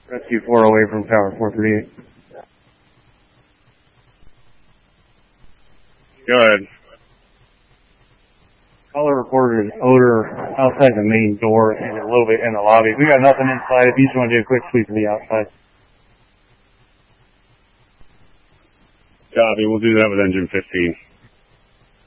Rescue 408 from Tower 438. Go ahead. Caller reported an odor outside the main door and a little bit in the lobby. We got nothing inside. If you just want to do a quick sweep of the outside. Copy. We'll do that with engine 15.